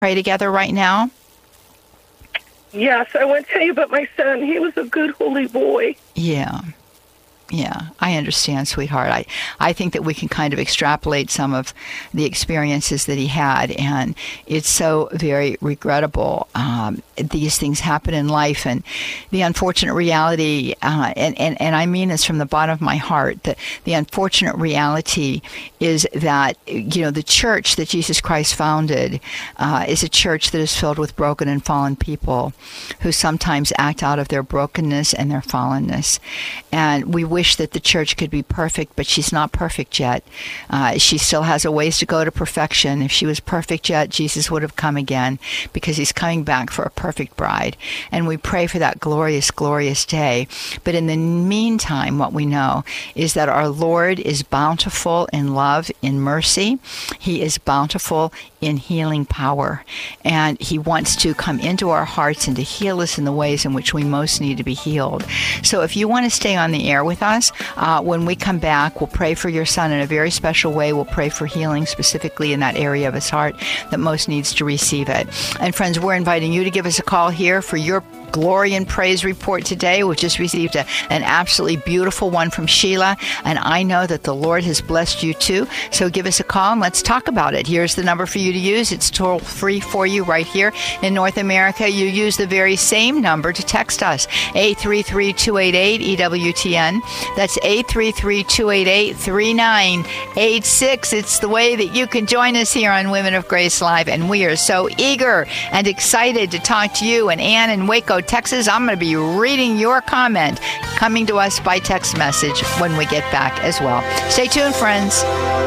pray together right now? Yes, I want to tell you about my son. He was a good, holy boy. Yeah. Yeah, I understand, sweetheart. I think that we can kind of extrapolate some of the experiences that he had, and it's so very regrettable. These things happen in life, and the unfortunate reality, and I mean this from the bottom of my heart, that the unfortunate reality is that, the church that Jesus Christ founded is a church that is filled with broken and fallen people who sometimes act out of their brokenness and their fallenness. And we wish that the church could be perfect, but she's not perfect yet. She still has a ways to go to perfection. If she was perfect yet, Jesus would have come again, because he's coming back for a perfect bride. And we pray for that glorious, glorious day. But in the meantime, what we know is that our Lord is bountiful in love, in mercy. He is bountiful in healing power. And he wants to come into our hearts and to heal us in the ways in which we most need to be healed. So if you want to stay on the air with us, when we come back, we'll pray for your son in a very special way. We'll pray for healing specifically in that area of his heart that most needs to receive it. And friends, we're inviting you to give us a call here for your glory and praise report today. We've just received an absolutely beautiful one from Sheila, and I know that the Lord has blessed you too. So give us a call and let's talk about it. Here's the number for you to use. It's toll free for you right here in North America. You use the very same number to text us, 833-288-EWTN. That's 833-288-3986. It's the way that you can join us here on Women of Grace Live, and we are so eager and excited to talk to you and Ann in Waco, Texas. I'm going to be reading your comment coming to us by text message when we get back as well. Stay tuned, friends.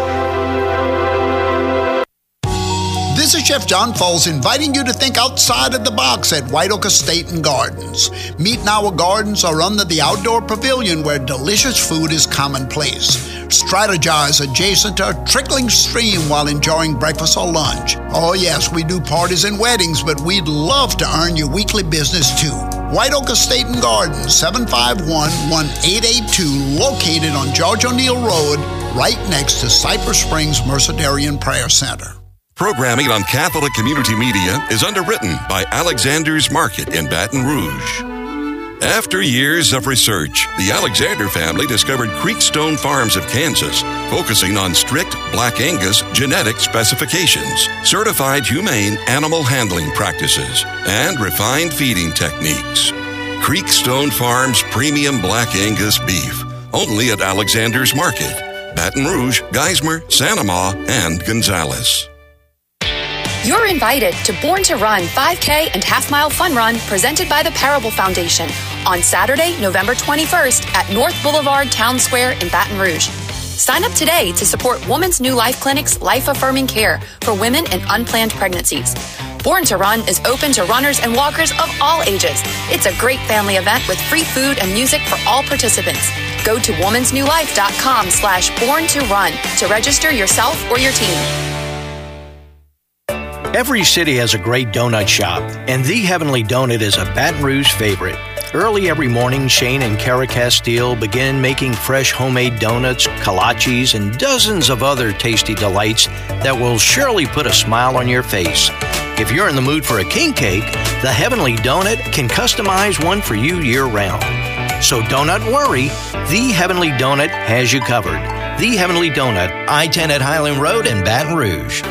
This is Chef John Foles inviting you to think outside of the box at White Oak Estate and Gardens. Meet in our gardens or under the outdoor pavilion where delicious food is commonplace. Strategize adjacent to a trickling stream while enjoying breakfast or lunch. Oh yes, we do parties and weddings, but we'd love to earn your weekly business too. White Oak Estate and Gardens, 751-1882, located on George O'Neill Road, right next to Cypress Springs Mercedarian Prayer Center. Programming on Catholic Community Media is underwritten by Alexander's Market in Baton Rouge. After years of research, the Alexander family discovered Creekstone Farms of Kansas, focusing on strict Black Angus genetic specifications, certified humane animal handling practices, and refined feeding techniques. Creekstone Farms Premium Black Angus Beef, only at Alexander's Market, Baton Rouge, Geismar, Santa Ma, and Gonzales. You're invited to Born to Run 5K and Half Mile Fun Run presented by the Parable Foundation on Saturday, November 21st at North Boulevard Town Square in Baton Rouge. Sign up today to support Woman's New Life Clinic's life-affirming care for women in unplanned pregnancies. Born to Run is open to runners and walkers of all ages. It's a great family event with free food and music for all participants. Go to womansnewlife.com/born-to-run to register yourself or your team. Every city has a great donut shop, and The Heavenly Donut is a Baton Rouge favorite. Early every morning, Shane and Kara Castile begin making fresh homemade donuts, kolaches, and dozens of other tasty delights that will surely put a smile on your face. If you're in the mood for a king cake, The Heavenly Donut can customize one for you year-round. So don't worry, The Heavenly Donut has you covered. The Heavenly Donut, I-10 at Highland Road in Baton Rouge.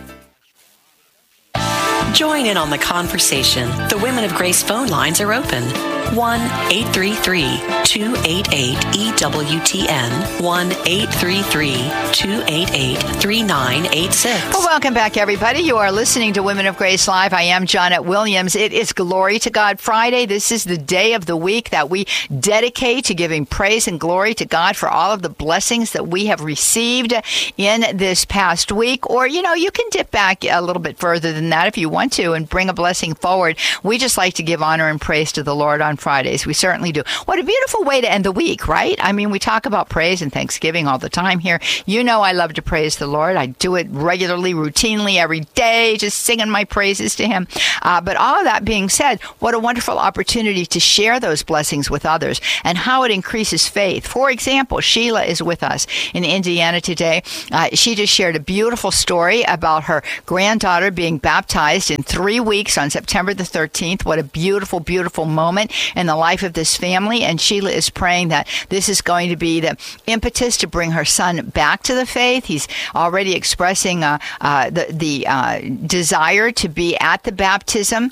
Join in on the conversation. The Women of Grace phone lines are open. 1-833-288-EWTN. 1-833-288-3986. Well, welcome back, everybody. You are listening to Women of Grace Live. I am Janet Williams. It is Glory to God Friday. This is the day of the week that we dedicate to giving praise and glory to God for all of the blessings that we have received in this past week. Or, you can dip back a little bit further than that if you want to and bring a blessing forward. We just like to give honor and praise to the Lord on Fridays. We certainly do. What a beautiful way to end the week, right? I mean, we talk about praise and Thanksgiving all the time here. You know I love to praise the Lord. I do it regularly, routinely, every day, just singing my praises to Him. But all of that being said, what a wonderful opportunity to share those blessings with others and how it increases faith. For example, Sheila is with us in Indiana today. She just shared a beautiful story about her granddaughter being baptized in 3 weeks on September the 13th. What a beautiful, beautiful moment in the life of this family. And Sheila is praying that this is going to be the impetus to bring her son back to the faith. He's already expressing the desire to be at the baptism,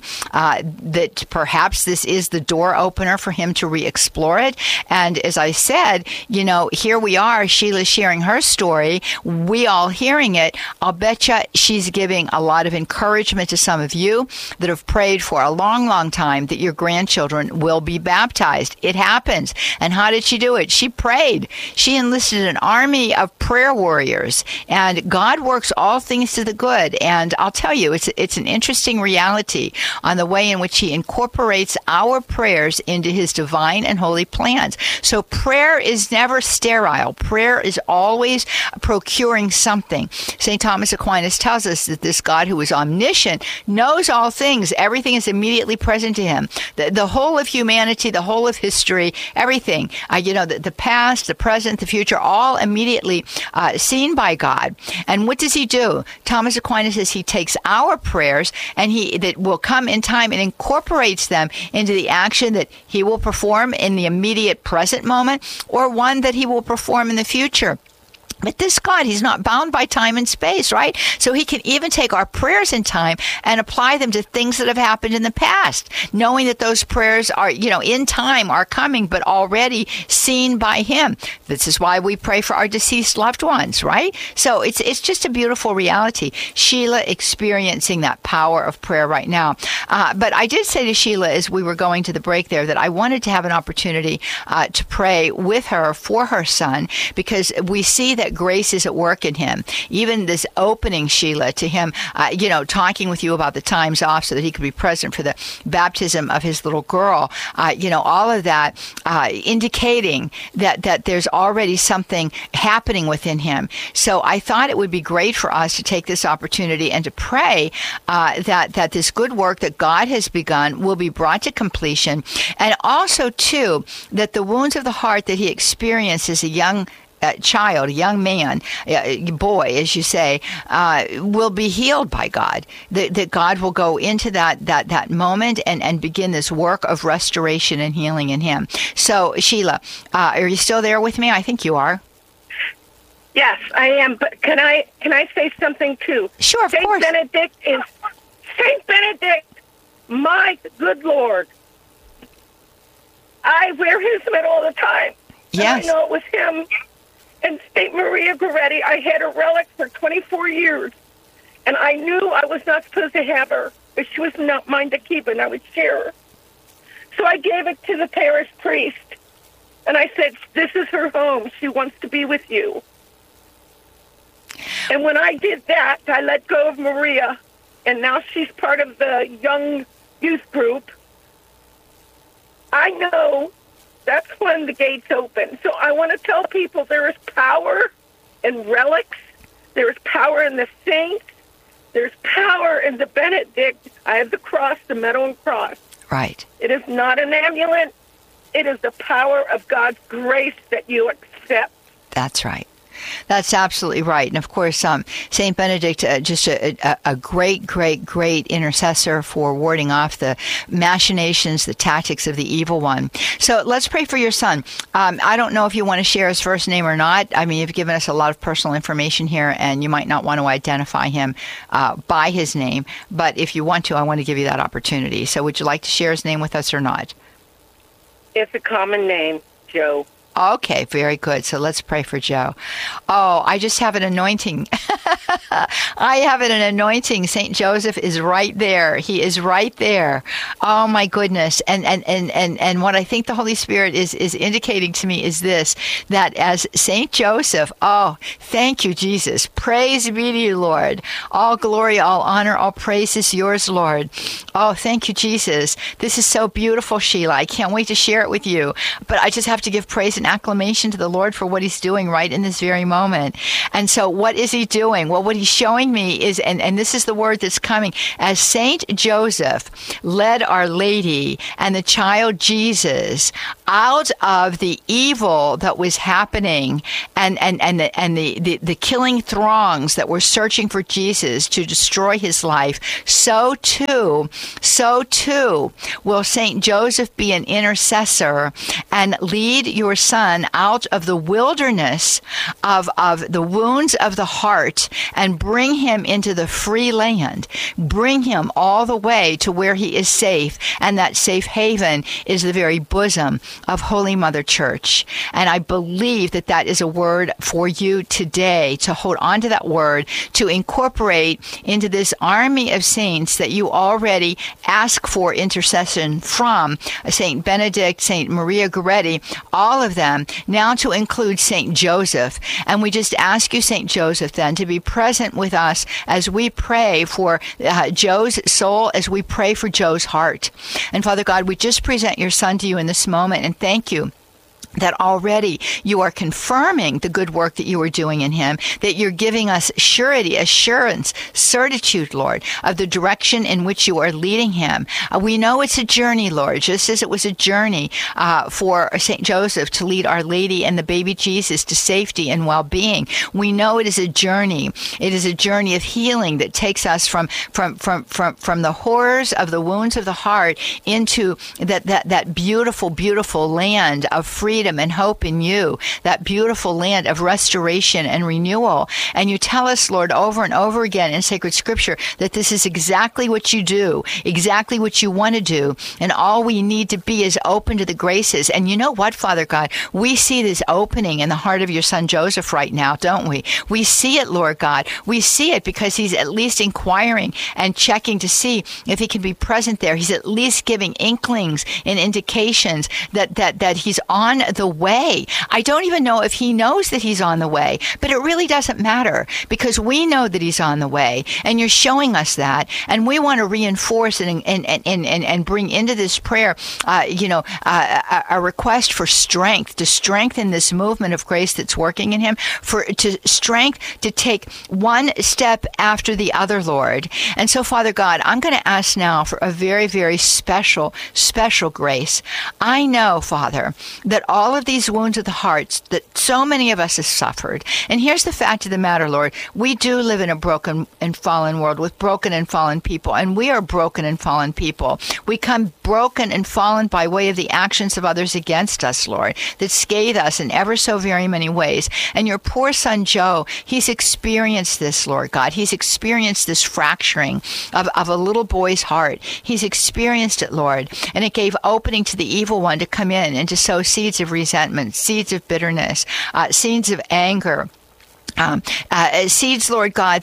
that perhaps this is the door opener for him to re-explore it. And as I said, you know, here we are, Sheila's sharing her story, we all hearing it. I'll bet you she's giving a lot of encouragement to some of you that have prayed for a long, long time that your grandchildren will be baptized. It happens. And how did she do it? She prayed. She enlisted an army of prayer warriors, and God works all things to the good. And I'll tell you, it's an interesting reality on the way in which He incorporates our prayers into His divine and holy plans. So prayer is never sterile. Prayer is always procuring something. St. Thomas Aquinas tells us that this God who is omniscient knows all things. Everything is immediately present to Him. The whole of humanity, the whole of history, everything, the past, the present, the future, all immediately seen by God. And what does He do? Thomas Aquinas says He takes our prayers and that will come in time and incorporates them into the action that He will perform in the immediate present moment or one that He will perform in the future. But this God, He's not bound by time and space, right? So He can even take our prayers in time and apply them to things that have happened in the past, knowing that those prayers are, in time are coming, but already seen by Him. This is why we pray for our deceased loved ones, right? So it's just a beautiful reality. Sheila experiencing that power of prayer right now. But I did say to Sheila as we were going to the break there that I wanted to have an opportunity to pray with her for her son, because we see that grace is at work in him. Even this opening, Sheila, to him, talking with you about the times off so that he could be present for the baptism of his little girl, all of that indicating that there's already something happening within him. So I thought it would be great for us to take this opportunity and to pray that this good work that God has begun will be brought to completion, and also, too, that the wounds of the heart that he experienced as a young child, a young man, boy, as you say, will be healed by God. That God will go into that moment and begin this work of restoration and healing in him. So, Sheila, are you still there with me? I think you are. Yes, I am. But can I say something too? Sure, of course. Saint Benedict, my good Lord. I wear his medal all the time. Yes. And I know it was him. And St. Maria Goretti, I had a relic for 24 years, and I knew I was not supposed to have her, but she was not mine to keep, and I would share her. So I gave it to the parish priest, and I said, this is her home. She wants to be with you. And when I did that, I let go of Maria, and now she's part of the young youth group. I know that's when the gates open. So I want to tell people there is power in relics. There is power in the saints. There's power in the Benedict. I have the cross, the medal and cross. Right. It is not an amulet. It is the power of God's grace that you accept. That's right. That's absolutely right. And of course, St. Benedict, just a great, great, great intercessor for warding off the machinations, the tactics of the evil one. So let's pray for your son. I don't know if you want to share his first name or not. I mean, you've given us a lot of personal information here, and you might not want to identify him by his name. But if you want to, I want to give you that opportunity. So would you like to share his name with us or not? It's a common name, Joe. Okay, very good. So let's pray for Joe. Oh, I just have an anointing. I have an anointing. St. Joseph is right there. He is right there. Oh my goodness. And what I think the Holy Spirit is indicating to me is this, that as St. Joseph, oh, thank you, Jesus. Praise be to you, Lord. All glory, all honor, all praise is yours, Lord. Oh, thank you, Jesus. This is so beautiful, Sheila. I can't wait to share it with you. But I just have to give praise and acclamation to the Lord for what he's doing right in this very moment. And so what is he doing? Well, what he's showing me is, and this is the word that's coming, as Saint Joseph led Our Lady and the child Jesus out of the evil that was happening and the killing throngs that were searching for Jesus to destroy his life, so too will Saint Joseph be an intercessor and lead your son out of the wilderness of the wounds of the heart and bring him into the free land. Bring him all the way to where he is safe, and that safe haven is the very bosom of Holy Mother Church. And I believe that that is a word for you today, to hold on to that word, to incorporate into this army of saints that you already ask for intercession from, Saint Benedict, Saint Maria Goretti, all of them, now to include Saint Joseph. And we just ask you, Saint Joseph, then to be present with us as we pray for Joe's soul, as we pray for Joe's heart. And Father God, we just present your son to you in this moment, and thank you that already you are confirming the good work that you are doing in him, that you're giving us surety, assurance, certitude, Lord, of the direction in which you are leading him. We know it's a journey, Lord, just as it was a journey for St. Joseph to lead Our Lady and the baby Jesus to safety and well-being. We know it is a journey. It is a journey of healing that takes us from the horrors of the wounds of the heart into that beautiful, beautiful land of freedom and hope in you, that beautiful land of restoration and renewal. And you tell us, Lord, over and over again in sacred scripture that this is exactly what you do, exactly what you want to do. And all we need to be is open to the graces. And you know what, Father God? We see this opening in the heart of your son Joseph right now, don't we? We see it, Lord God. We see it because he's at least inquiring and checking to see if he can be present there. He's at least giving inklings and indications that he's on the way. I don't even know if he knows that he's on the way, but it really doesn't matter because we know that he's on the way, and you're showing us that, and we want to reinforce and bring into this prayer, a request for strength, to strengthen this movement of grace that's working in him, to strength to take one step after the other, Lord. And so, Father God, I'm going to ask now for a very, very special grace. I know, Father, that all of these wounds of the hearts that so many of us have suffered. And here's the fact of the matter, Lord. We do live in a broken and fallen world with broken and fallen people, and we are broken and fallen people. We come broken and fallen by way of the actions of others against us, Lord, that scathe us in ever so very many ways. And your poor son Joe, he's experienced this, Lord God. He's experienced this fracturing of a little boy's heart. He's experienced it, Lord, and it gave opening to the evil one to come in and to sow seeds of resentment, seeds of bitterness, seeds of anger. Seeds, Lord God,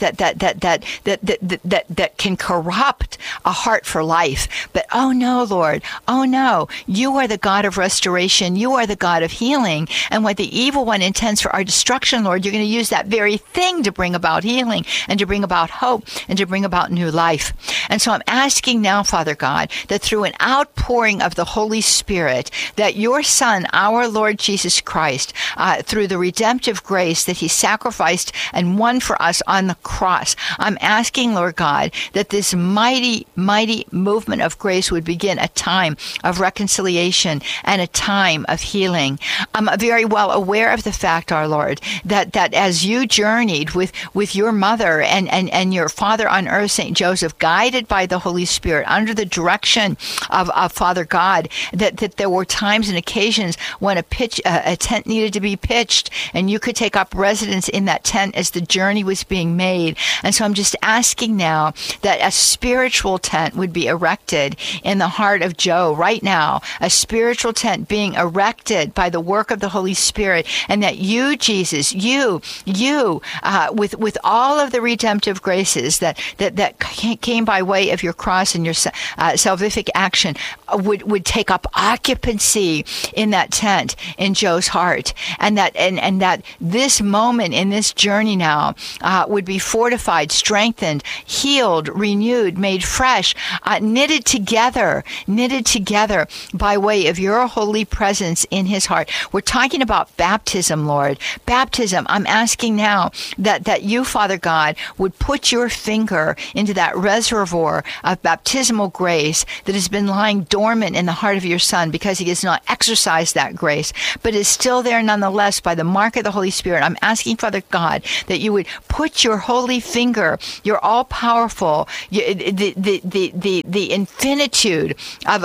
that can corrupt a heart for life. But oh no, Lord, oh no, you are the God of restoration. You are the God of healing. And what the evil one intends for our destruction, Lord, you're going to use that very thing to bring about healing and to bring about hope and to bring about new life. And so I'm asking now, Father God, that through an outpouring of the Holy Spirit, that your Son, our Lord Jesus Christ, through the redemptive grace that he sacrificed and won for us on the cross, I'm asking, Lord God, that this mighty, mighty movement of grace would begin a time of reconciliation and a time of healing. I'm very well aware of the fact, our Lord, that as you journeyed with your mother and your father on earth, St. Joseph, guided by the Holy Spirit, under the direction of Father God, that there were times and occasions when a tent needed to be pitched, and you could take up residence in that that tent as the journey was being made. And so I'm just asking now that a spiritual tent would be erected in the heart of Joe right now, a spiritual tent being erected by the work of the Holy Spirit, and that you, Jesus, you, with all of the redemptive graces that came by way of your cross and your salvific action, would take up occupancy in that tent in Joe's heart, and that this moment in this journey now would be fortified, strengthened, healed, renewed, made fresh, knitted together by way of your holy presence in his heart. We're talking about baptism, Lord. Baptism. I'm asking now that you, Father God, would put your finger into that reservoir of baptismal grace that has been lying dormant in the heart of your Son because he has not exercised that grace, but is still there nonetheless by the mark of the Holy Spirit. I'm asking, Father God, that you would put your holy finger, your all-powerful, the infinitude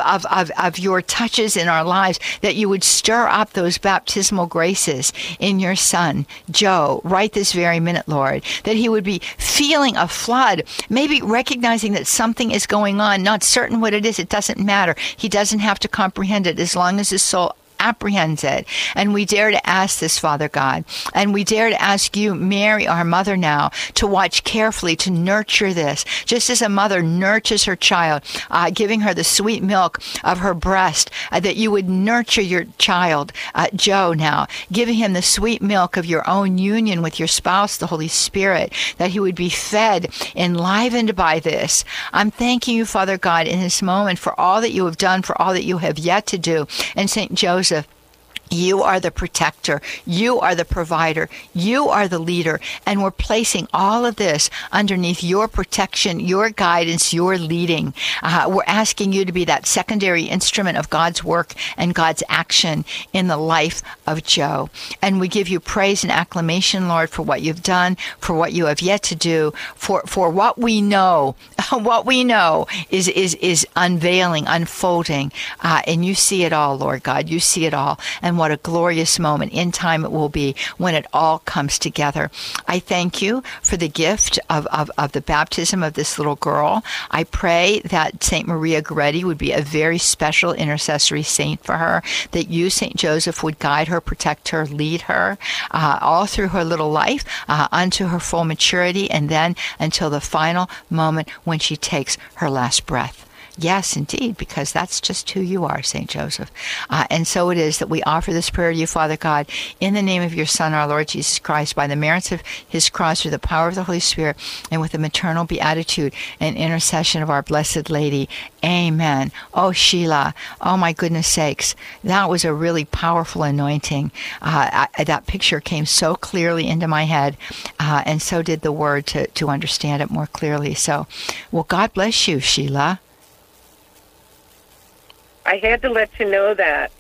of your touches in our lives, that you would stir up those baptismal graces in your Son, Joe, right this very minute, Lord, that he would be feeling a flood, maybe recognizing that something is going on, not certain what it is. It doesn't matter. He doesn't have to comprehend it as long as his soul apprehends it. And we dare to ask this, Father God, and we dare to ask you, Mary, our mother now, to watch carefully, to nurture this, just as a mother nurtures her child, giving her the sweet milk of her breast, that you would nurture your child, Joe, now, giving him the sweet milk of your own union with your spouse, the Holy Spirit, that he would be fed, enlivened by this. I'm thanking you, Father God, in this moment for all that you have done, for all that you have yet to do. And St. Joseph, you are the protector. You are the provider. You are the leader. And we're placing all of this underneath your protection, your guidance, your leading. We're asking you to be that secondary instrument of God's work and God's action in the life of Joe. And we give you praise and acclamation, Lord, for what you've done, for what you have yet to do, for what we know. What we know is unveiling, unfolding. And you see it all, Lord God. You see it all. And what a glorious moment in time it will be when it all comes together. I thank you for the gift of the baptism of this little girl. I pray that St. Maria Goretti would be a very special intercessory saint for her, that you, St. Joseph, would guide her, protect her, lead her all through her little life unto her full maturity, and then until the final moment when she takes her last breath. Yes, indeed, because that's just who you are, St. Joseph. And so it is that we offer this prayer to you, Father God, in the name of your Son, our Lord Jesus Christ, by the merits of his cross, through the power of the Holy Spirit, and with the maternal beatitude and intercession of our Blessed Lady. Amen. Oh, Sheila, oh, my goodness sakes, that was a really powerful anointing. That picture came so clearly into my head, and so did the word to understand it more clearly. So, well, God bless you, Sheila. I had to let you know that.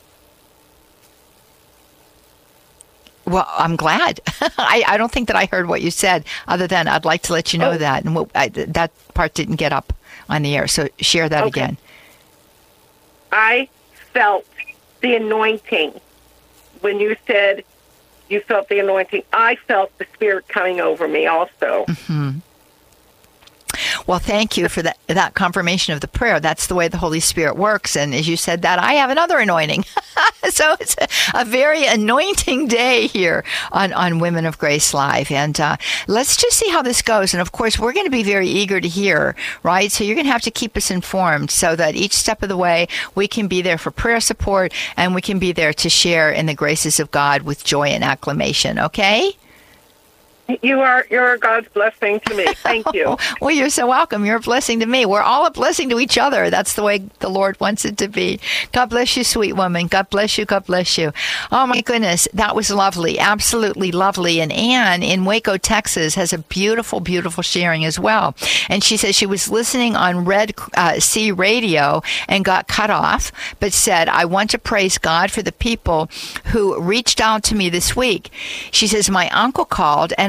Well, I'm glad. I don't think that I heard what you said, other than I'd like to let you know that. And that part didn't get up on the air, so share that again. I felt the anointing. When you said you felt the anointing, I felt the Spirit coming over me also. Mm-hmm. Well, thank you for that confirmation of the prayer. That's the way the Holy Spirit works. And as you said that, I have another anointing. So it's a very anointing day here on Women of Grace Live. And let's just see how this goes. And of course, we're going to be very eager to hear, right? So you're going to have to keep us informed so that each step of the way we can be there for prayer support, and we can be there to share in the graces of God with joy and acclamation. Okay? You're God's blessing to me. Thank you. Well, you're so welcome. You're a blessing to me. We're all a blessing to each other. That's the way the Lord wants it to be. God bless you, sweet woman. God bless you. God bless you. Oh, my goodness. That was lovely. Absolutely lovely. And Anne in Waco, Texas has a beautiful, beautiful sharing as well. And she says she was listening on Red C Radio and got cut off, but said, I want to praise God for the people who reached out to me this week. She says, my uncle called and I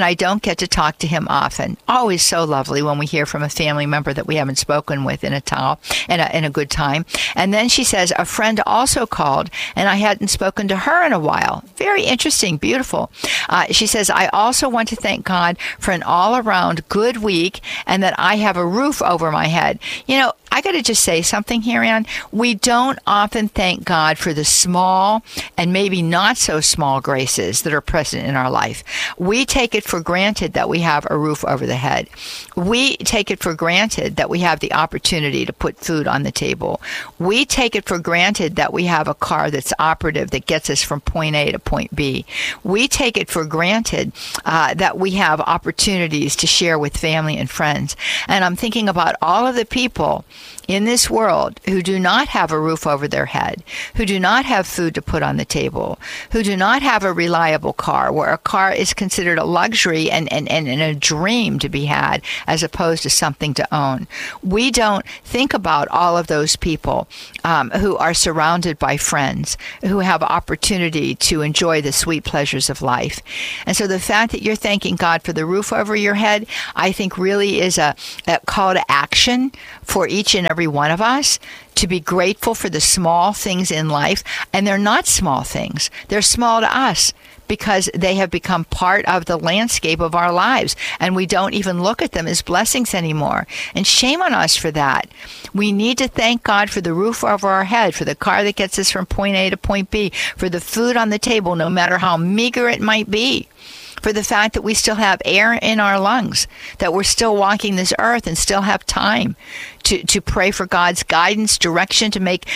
I don't get to talk to him often. Always so lovely when we hear from a family member that we haven't spoken with in a good time. And then she says, a friend also called, and I hadn't spoken to her in a while. Very interesting, beautiful. She says, I also want to thank God for an all-around good week and that I have a roof over my head. You know, I got to just say something here, Ann. We don't often thank God for the small and maybe not so small graces that are present in our life. We take it for granted that we have a roof over the head. We take it for granted that we have the opportunity to put food on the table. We take it for granted that we have a car that's operative that gets us from point A to point B. We take it for granted that we have opportunities to share with family and friends. And I'm thinking about all of the people in this world who do not have a roof over their head, who do not have food to put on the table, who do not have a reliable car, where a car is considered a luxury and a dream to be had as opposed to something to own. We don't think about all of those people who are surrounded by friends, who have opportunity to enjoy the sweet pleasures of life. And so the fact that you're thanking God for the roof over your head, I think really is a call to action for each and every one of us to be grateful for the small things in life. And they're not small things. They're small to us because they have become part of the landscape of our lives. And we don't even look at them as blessings anymore. And shame on us for that. We need to thank God for the roof over our head, for the car that gets us from point A to point B, for the food on the table, no matter how meager it might be, for the fact that we still have air in our lungs, that we're still walking this earth and still have time to pray for God's guidance, direction, to make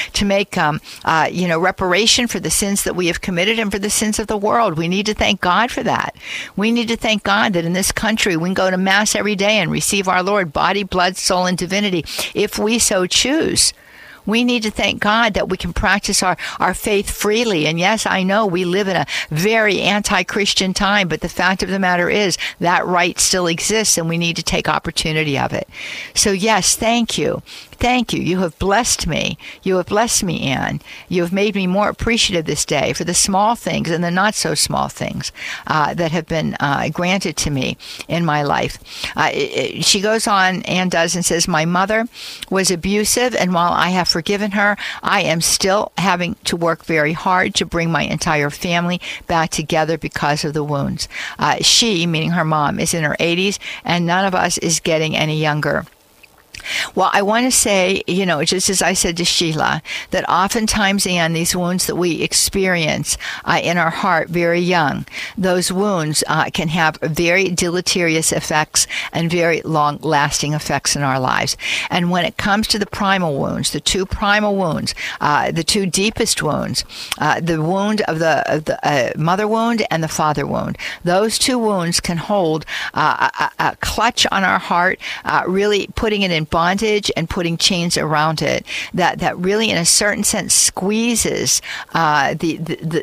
reparation for the sins that we have committed and for the sins of the world. We need to thank God for that. We need to thank God that in this country we can go to Mass every day and receive our Lord, body, blood, soul, and divinity, if we so choose. We need to thank God that we can practice our faith freely. And yes, I know we live in a very anti-Christian time, but the fact of the matter is that right still exists, and we need to take opportunity of it. So yes, thank you. Thank you. You have blessed me. You have blessed me, Ann. You have made me more appreciative this day for the small things and the not so small things that have been granted to me in my life. She goes on, Ann does, and says, my mother was abusive, and while I have forgiven her, I am still having to work very hard to bring my entire family back together because of the wounds. She, meaning her mom, is in her 80s, and none of us is getting any younger. Well, I want to say, just as I said to Sheila, that oftentimes, Ann, these wounds that we experience in our heart very young, those wounds can have very deleterious effects and very long-lasting effects in our lives. And when it comes to the primal wounds, the two primal wounds, the two deepest wounds, the wound of the mother wound and the father wound, those two wounds can hold a clutch on our heart, really putting it in bondage and putting chains around it that really in a certain sense squeezes the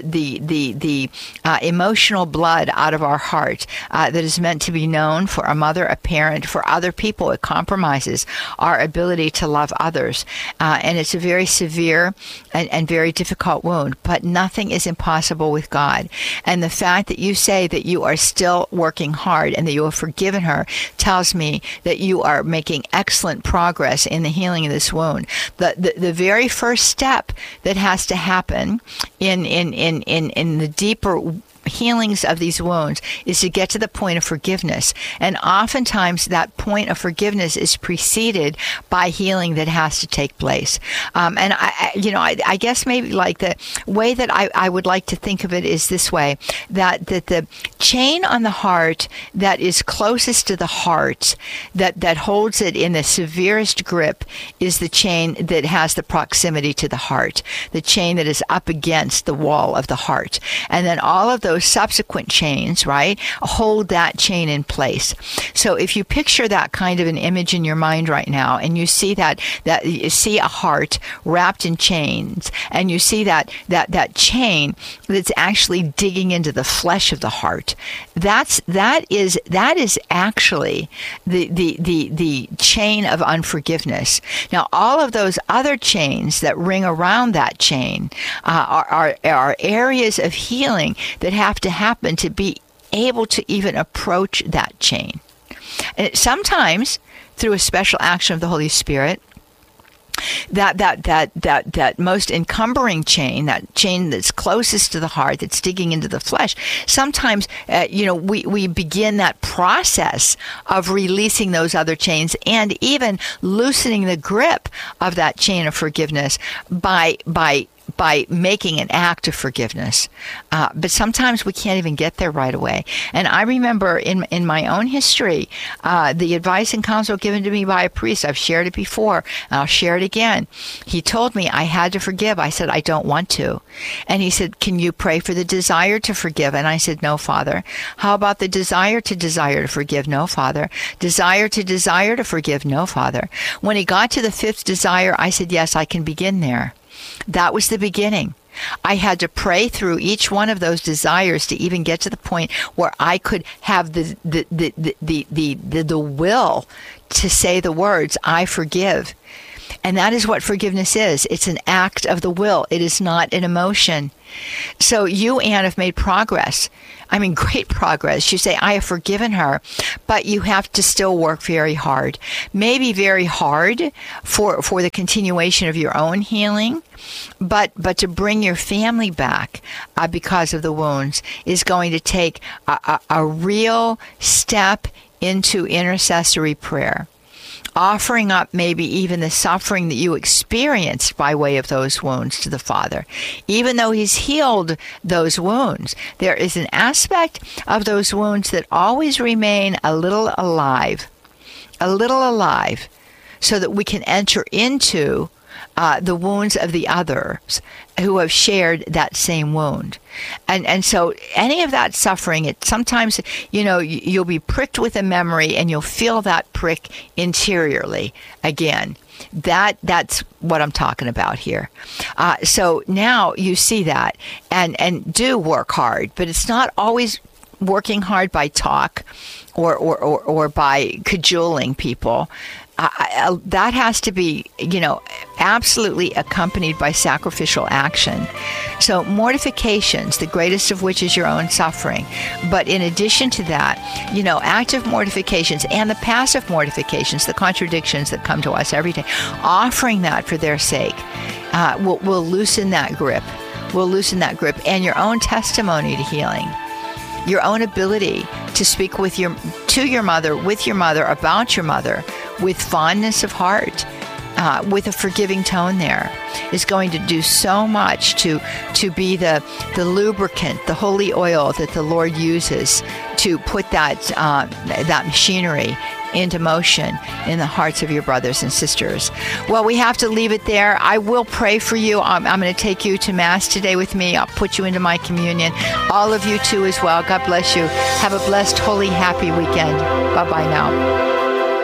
emotional blood out of our heart that is meant to be known for a mother, a parent, for other people. It compromises our ability to love others, and it's a very severe and very difficult wound, but nothing is impossible with God. And the fact that you say that you are still working hard and that you have forgiven her tells me that you are making excellent progress in the healing of this wound. The very first step that has to happen in the deeper healings of these wounds is to get to the point of forgiveness. And oftentimes that point of forgiveness is preceded by healing that has to take place. And I guess maybe like the way that I would like to think of it is this way, that the chain on the heart that is closest to the heart, that holds it in the severest grip, is the chain that has the proximity to the heart, the chain that is up against the wall of the heart. And then all of those subsequent chains, right, hold that chain in place. So if you picture that kind of an image in your mind right now, and you see that you see a heart wrapped in chains, and you see that chain that's actually digging into the flesh of the heart, that is actually the chain of unforgiveness. Now, all of those other chains that ring around that chain are areas of healing that have to happen to be able to even approach that chain. And sometimes, through a special action of the Holy Spirit, that most encumbering chain, that chain that's closest to the heart, that's digging into the flesh, sometimes we begin that process of releasing those other chains and even loosening the grip of that chain of forgiveness by making an act of forgiveness. But sometimes we can't even get there right away. And I remember in my own history, the advice and counsel given to me by a priest, I've shared it before, and I'll share it again. He told me I had to forgive. I said, I don't want to. And he said, can you pray for the desire to forgive? And I said, no, Father. How about the desire to forgive? No, Father. Desire to forgive? No, Father. When he got to the fifth desire, I said, yes, I can begin there. That was the beginning. I had to pray through each one of those desires to even get to the point where I could have the will to say the words, I forgive. And that is what forgiveness is. It's an act of the will. It is not an emotion. So you, Anne, have made progress. I mean, great progress. You say, I have forgiven her, but you have to still work very hard. Maybe very hard for the continuation of your own healing, but to bring your family back because of the wounds is going to take a real step into intercessory prayer. Offering up maybe even the suffering that you experienced by way of those wounds to the Father. Even though He's healed those wounds, there is an aspect of those wounds that always remain a little alive, so that we can enter into the wounds of the others who have shared that same wound. And so any of that suffering, it sometimes, you'll be pricked with a memory and you'll feel that prick interiorly again. That's what I'm talking about here. So now you see that and do work hard, but it's not always working hard by talk or by cajoling people. That has to be, absolutely accompanied by sacrificial action. So mortifications, the greatest of which is your own suffering. But in addition to that, active mortifications and the passive mortifications, the contradictions that come to us every day, offering that for their sake, will loosen that grip. And your own testimony to healing. Your own ability to speak with your mother, about your mother, with fondness of heart, with a forgiving tone there, is going to do so much to be the lubricant, the holy oil that the Lord uses to put that machinery into motion in the hearts of your brothers and sisters. Well, we have to leave it there. I will pray for you. I'm going to take you to Mass today with me. I'll put you into my communion. All of you too as well. God bless you. Have a blessed, holy, happy weekend. Bye-bye now.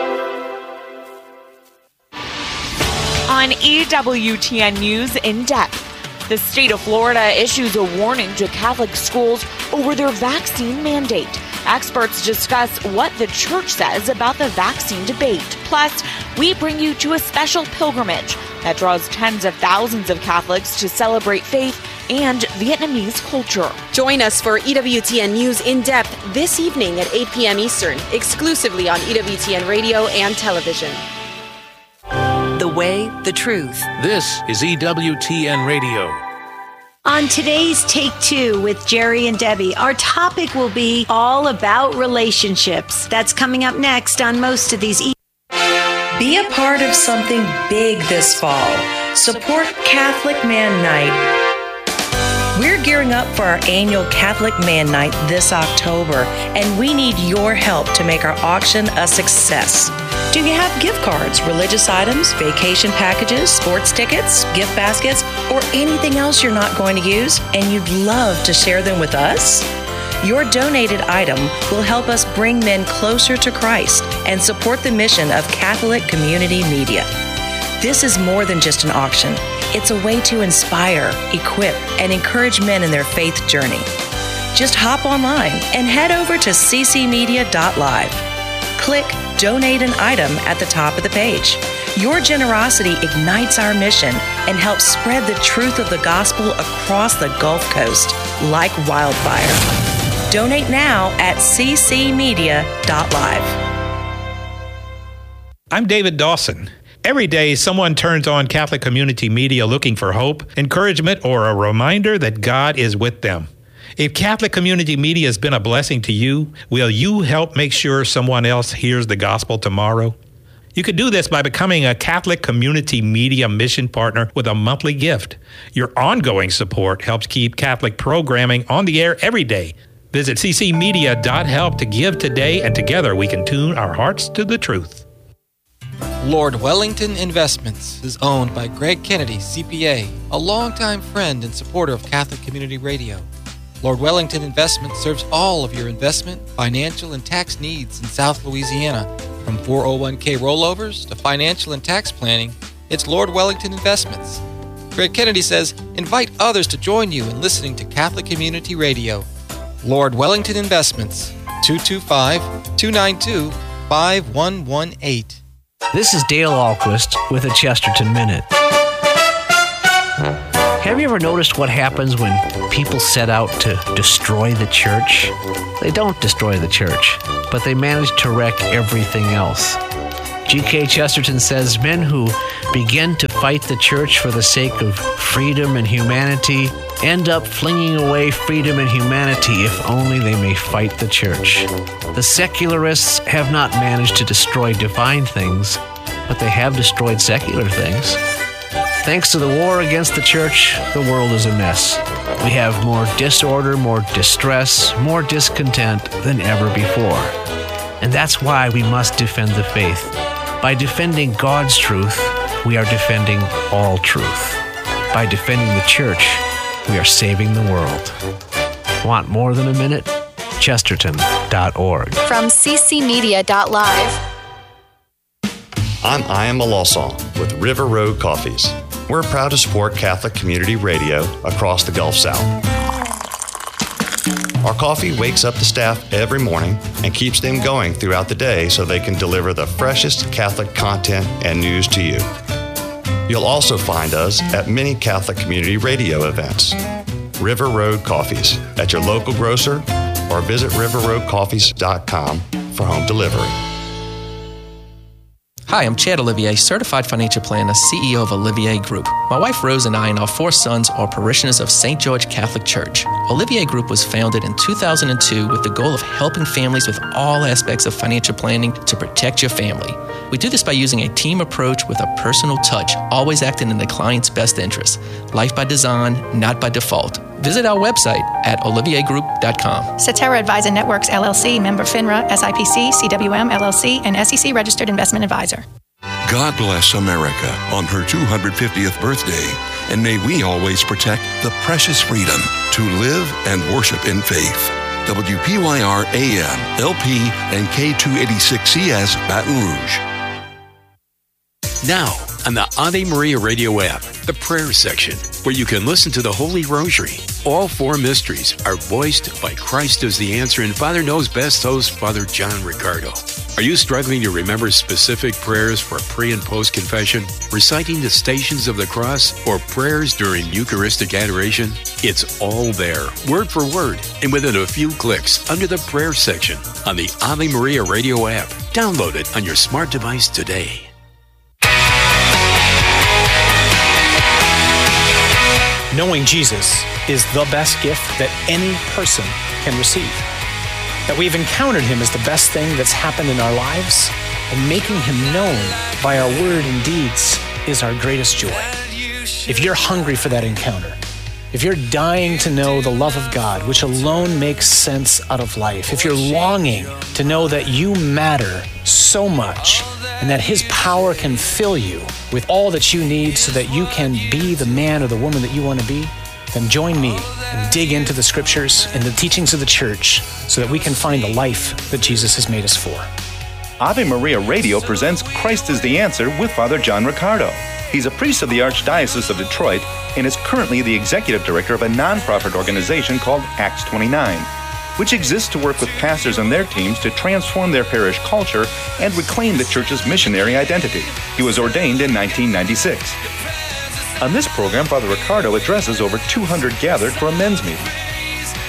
On EWTN News In Depth, the state of Florida issues a warning to Catholic schools over their vaccine mandate. Experts discuss what the church says about the vaccine debate. Plus, we bring you to a special pilgrimage that draws tens of thousands of Catholics to celebrate faith and Vietnamese culture. Join us for EWTN News In Depth this evening at 8 p.m. Eastern, exclusively on EWTN Radio and Television. The way, the truth. This is EWTN Radio. On today's Take Two with Jerry and Debbie, our topic will be all about relationships. That's coming up next on most of these. Be a part of something big this fall. Support Catholic Man Night. We're gearing up for our annual Catholic Man Night this October, and we need your help to make our auction a success. Do you have gift cards, religious items, vacation packages, sports tickets, gift baskets, or anything else you're not going to use, and you'd love to share them with us? Your donated item will help us bring men closer to Christ and support the mission of Catholic Community Media. This is more than just an auction. It's a way to inspire, equip, and encourage men in their faith journey. Just hop online and head over to ccmedia.live. Click Donate an Item at the top of the page. Your generosity ignites our mission and helps spread the truth of the gospel across the Gulf Coast like wildfire. Donate now at ccmedia.live. I'm David Dawson. Every day, someone turns on Catholic Community Media looking for hope, encouragement, or a reminder that God is with them. If Catholic Community Media has been a blessing to you, will you help make sure someone else hears the gospel tomorrow? You can do this by becoming a Catholic Community Media mission partner with a monthly gift. Your ongoing support helps keep Catholic programming on the air every day. Visit ccmedia.help to give today, and together we can tune our hearts to the truth. Lord Wellington Investments is owned by Greg Kennedy, CPA, a longtime friend and supporter of Catholic Community Radio. Lord Wellington Investments serves all of your investment, financial, and tax needs in South Louisiana. From 401k rollovers to financial and tax planning, it's Lord Wellington Investments. Greg Kennedy says, invite others to join you in listening to Catholic Community Radio. Lord Wellington Investments, 225-292-5118. This is Dale Ahlquist with a Chesterton Minute. Have you ever noticed what happens when people set out to destroy the church? They don't destroy the church, but they manage to wreck everything else. G.K. Chesterton says men who begin to fight the church for the sake of freedom and humanity end up flinging away freedom and humanity if only they may fight the church. The secularists have not managed to destroy divine things, but they have destroyed secular things. Thanks to the war against the church, the world is a mess. We have more disorder, more distress, more discontent than ever before. And that's why we must defend the faith. By defending God's truth, we are defending all truth. By defending the church, we are saving the world. Want more than a minute? Chesterton.org. From ccmedia.live. I'm Ian Malosson with River Road Coffees. We're proud to support Catholic Community Radio across the Gulf South. Our coffee wakes up the staff every morning and keeps them going throughout the day so they can deliver the freshest Catholic content and news to you. You'll also find us at many Catholic Community Radio events. River Road Coffees at your local grocer or visit riverroadcoffees.com for home delivery. Hi, I'm Chad Olivier, Certified Financial Planner, CEO of Olivier Group. My wife Rose and I and our 4 sons are parishioners of St. George Catholic Church. Olivier Group was founded in 2002 with the goal of helping families with all aspects of financial planning to protect your family. We do this by using a team approach with a personal touch, always acting in the client's best interest. Life by design, not by default. Visit our website at oliviergroup.com. Cetera Advisor Networks, LLC, member FINRA, SIPC, CWM, LLC, and SEC registered investment advisor. God bless America on her 250th birthday, and may we always protect the precious freedom to live and worship in faith. WPYR AM, LP, and K286CS Baton Rouge. Now, on the Ave Maria Radio app, the prayer section, where you can listen to the Holy Rosary. All 4 mysteries are voiced by Christ as the Answer and Father Knows Best host Father John Ricardo. Are you struggling to remember specific prayers for pre- and post-confession, reciting the Stations of the Cross, or prayers during Eucharistic adoration? It's all there, word for word, and within a few clicks under the prayer section on the Ave Maria Radio app. Download it on your smart device today. Knowing Jesus is the best gift that any person can receive. That we've encountered him is the best thing that's happened in our lives, and making him known by our word and deeds is our greatest joy. If you're hungry for that encounter, if you're dying to know the love of God, which alone makes sense out of life, if you're longing to know that you matter so much and that his power can fill you with all that you need so that you can be the man or the woman that you want to be, then join me and dig into the scriptures and the teachings of the church so that we can find the life that Jesus has made us for. Ave Maria Radio presents Christ is the Answer with Father John Ricardo. He's a priest of the Archdiocese of Detroit and is currently the executive director of a nonprofit organization called Acts 29, which exists to work with pastors and their teams to transform their parish culture and reclaim the church's missionary identity. He was ordained in 1996. On this program, Father Ricardo addresses over 200 gathered for a men's meeting.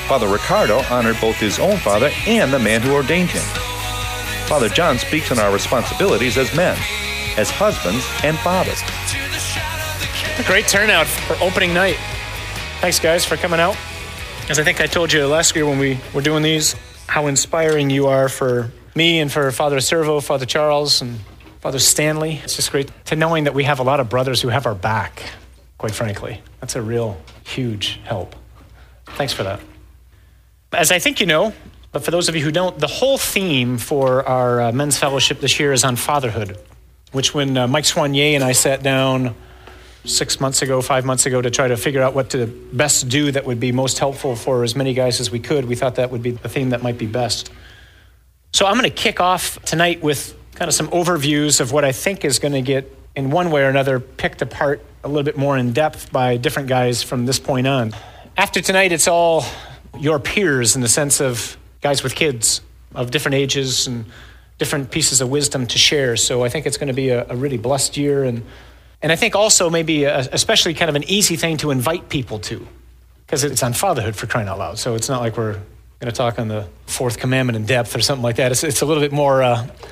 Father Ricardo honored both his own father and the man who ordained him. Father John speaks on our responsibilities as men, as husbands and fathers. A great turnout for opening night. Thanks, guys, for coming out. As I think I told you last year when we were doing these, how inspiring you are for me and for Father Servo, Father Charles, and Father Stanley. It's just great to knowing that we have a lot of brothers who have our back, quite frankly. That's a real huge help. Thanks for that. As I think you know, but for those of you who don't, the whole theme for our men's fellowship this year is on fatherhood, which when Mike Soignier and I sat down 5 months ago to try to figure out what to best do that would be most helpful for as many guys as we could, we thought that would be the theme that might be best. So I'm going to kick off tonight with kind of some overviews of what I think is going to get, in one way or another, picked apart a little bit more in depth by different guys from this point on. After tonight, it's all your peers in the sense of guys with kids of different ages and different pieces of wisdom to share. So I think it's going to be a really blessed year, and I think also maybe especially kind of an easy thing to invite people to, because it's on fatherhood, for crying out loud. So it's not like we're going to talk on the fourth commandment in depth or something like that. It's a little bit more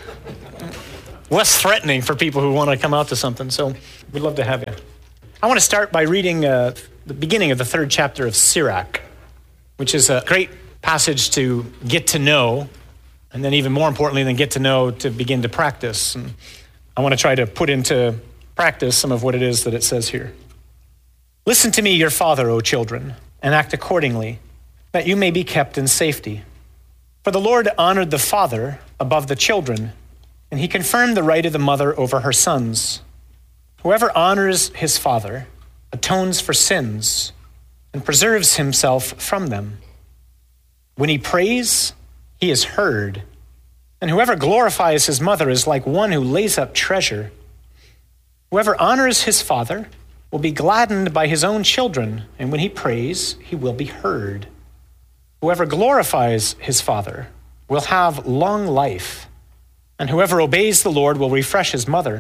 less threatening for people who want to come out to something. So we'd love to have you. I want to start by reading the beginning of the 3rd chapter of Sirach, which is a great passage to get to know, and then even more importantly than get to know, to begin to practice. And I want to try to put into practice some of what it is that it says here. Listen to me, your father, O children, and act accordingly, that you may be kept in safety. For the Lord honored the father above the children, and he confirmed the right of the mother over her sons. Whoever honors his father atones for sins and preserves himself from them. When he prays, he is heard, and whoever glorifies his mother is like one who lays up treasure. Whoever honors his father will be gladdened by his own children, and when he prays, he will be heard. Whoever glorifies his father will have long life, and whoever obeys the Lord will refresh his mother.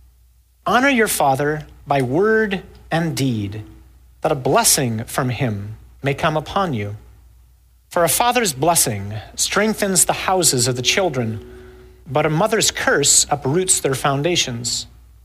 Honor your father by word and deed, that a blessing from him may come upon you. For a father's blessing strengthens the houses of the children, but a mother's curse uproots their foundations.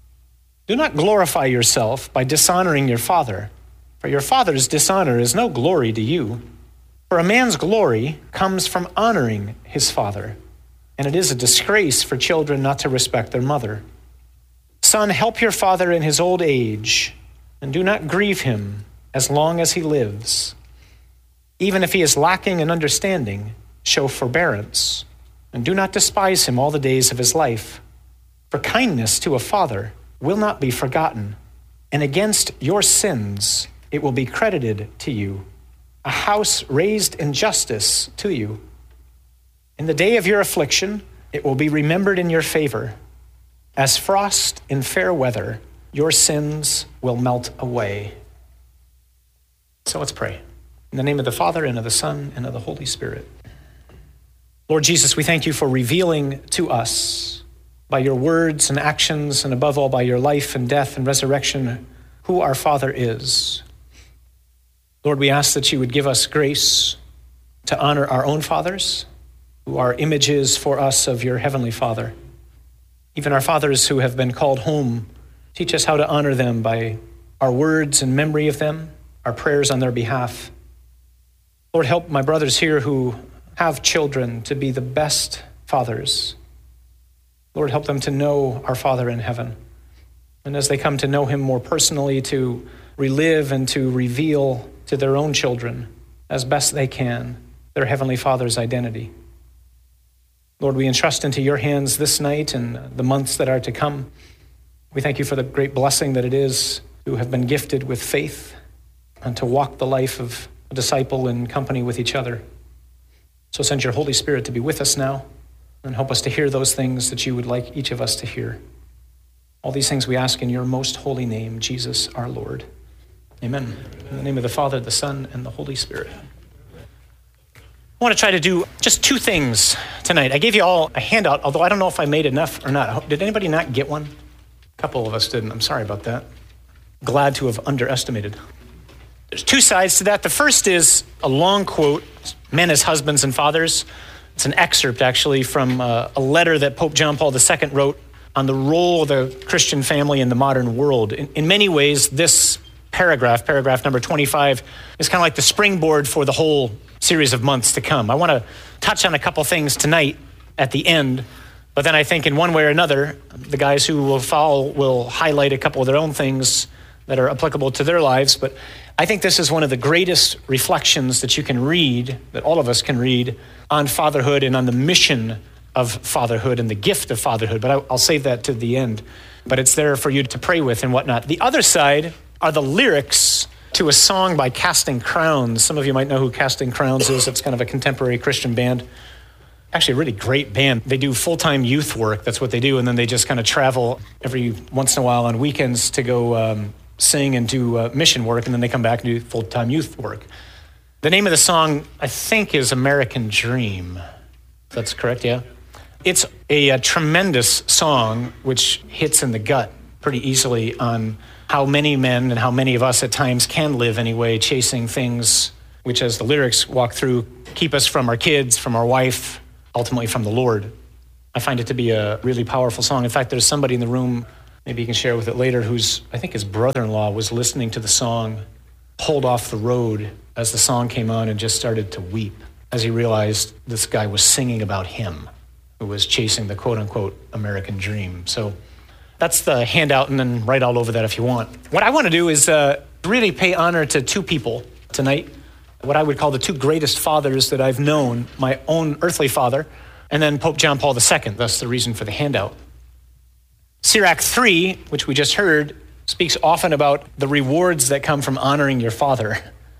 Do not glorify yourself by dishonoring your father, for your father's dishonor is no glory to you. For a man's glory comes from honoring his father, and it is a disgrace for children not to respect their mother. Son, help your father in his old age, and do not grieve him as long as he lives. Even if he is lacking in understanding, show forbearance, and do not despise him all the days of his life. For kindness to a father will not be forgotten, and against your sins it will be credited to you, a house raised in justice to you. In the day of your affliction, it will be remembered in your favor. As frost in fair weather, your sins will melt away. So let's pray. In the name of the Father, and of the Son, and of the Holy Spirit. Lord Jesus, we thank you for revealing to us by your words and actions, and above all by your life and death and resurrection, who our Father is. Lord, we ask that you would give us grace to honor our own fathers, who are images for us of your heavenly Father. Even our fathers who have been called home, teach us how to honor them by our words in memory of them, our prayers on their behalf. Lord, help my brothers here who have children to be the best fathers. Lord, help them to know our Father in heaven. And as they come to know him more personally, to relive and to reveal to their own children, as best they can, their Heavenly Father's identity. Lord, we entrust into your hands this night and the months that are to come. We thank you for the great blessing that it is to have been gifted with faith and to walk the life of a disciple in company with each other. So send your Holy Spirit to be with us now and help us to hear those things that you would like each of us to hear. All these things we ask in your most holy name, Jesus our Lord. Amen. In the name of the Father, the Son, and the Holy Spirit. I want to try to do just two things tonight. I gave you all a handout, although I don't know if I made enough or not. Did anybody not get one? A couple of us didn't. I'm sorry about that. Glad to have underestimated. There's two sides to that. The first is a long quote, men as husbands and fathers. It's an excerpt, actually, from a letter that Pope John Paul II wrote on the role of the Christian family in the modern world. In many ways, this paragraph number 25, is kind of like the springboard for the whole series of months to come. I want to touch on a couple things tonight at the end, but then I think in one way or another, the guys who will follow will highlight a couple of their own things that are applicable to their lives. But I think this is one of the greatest reflections that you can read, that all of us can read, on fatherhood and on the mission of fatherhood and the gift of fatherhood. But I'll save that to the end. But it's there for you to pray with and whatnot. The other side are the lyrics to a song by Casting Crowns. Some of you might know who Casting Crowns is. It's kind of a contemporary Christian band. Actually a really great band. They do full-time youth work. That's what they do. And then they just kind of travel every once in a while on weekends to go sing and do mission work. And then they come back and do full-time youth work. The name of the song, I think, is American Dream. That's correct, yeah? It's a tremendous song which hits in the gut pretty easily on how many men and how many of us at times can live anyway, chasing things which, as the lyrics walk through, keep us from our kids, from our wife, ultimately from the Lord. I find it to be a really powerful song. In fact, there's somebody in the room, maybe you can share with it later, who's, I think his brother-in-law was listening to the song Pulled Off the Road as the song came on and just started to weep as he realized this guy was singing about him, who was chasing the quote-unquote American dream. So that's the handout, and then write all over that if you want. What I want to do is really pay honor to two people tonight, what I would call the two greatest fathers that I've known, my own earthly father, and then Pope John Paul II. That's the reason for the handout. Sirach 3, which we just heard, speaks often about the rewards that come from honoring your father.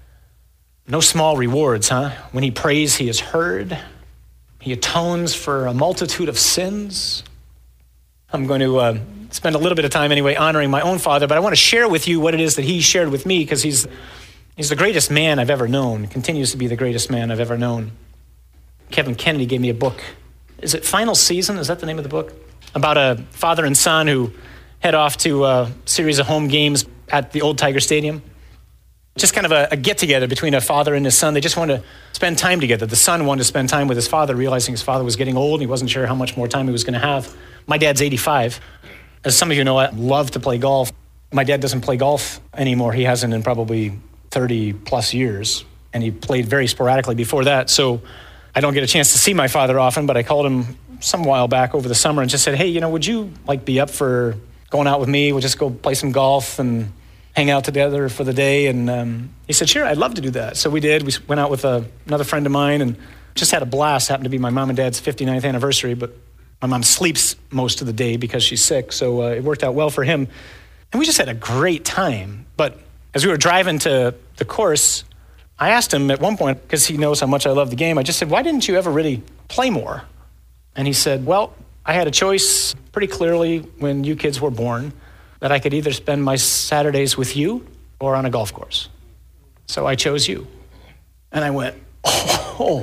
No small rewards, huh? When he prays, he is heard. He atones for a multitude of sins. I'm going to spend a little bit of time anyway honoring my own father, but I want to share with you what it is that he shared with me, because he's the greatest man I've ever known, continues to be the greatest man I've ever known. Kevin Kennedy gave me a book. Is it Final Season? Is that the name of the book? About a father and son who head off to a series of home games at the old Tiger Stadium. Just kind of a get-together between a father and his son. They just wanted to spend time together. The son wanted to spend time with his father, realizing his father was getting old and he wasn't sure how much more time he was going to have. My dad's 85. As some of you know, I love to play golf. My dad doesn't play golf anymore. He hasn't in probably 30 plus years, and he played very sporadically before that. So I don't get a chance to see my father often, but I called him some while back over the summer and just said, hey, would you be up for going out with me? We'll just go play some golf and hang out together for the day. And he said, sure, I'd love to do that. So we did. We went out with another friend of mine and just had a blast. Happened to be my mom and dad's 59th anniversary, but my mom sleeps most of the day because she's sick. So it worked out well for him. And we just had a great time. But as we were driving to the course, I asked him at one point, because he knows how much I love the game, I just said, why didn't you ever really play more? And he said, well, I had a choice pretty clearly when you kids were born that I could either spend my Saturdays with you or on a golf course. So I chose you. And I went, oh.